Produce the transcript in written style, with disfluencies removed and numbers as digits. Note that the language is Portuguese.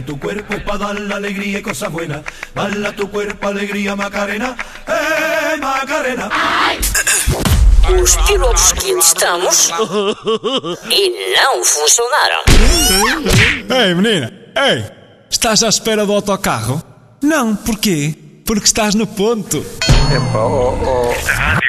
Tu cuerpo es para dar la alegría y cosas buenas. Dale a tu cuerpo alegría, Macarena. Macarena. Os pilotos que testamos e não funcionaram. Ei, menina, ei, estás à espera do autocarro? Não, porquê? Porque estás no ponto.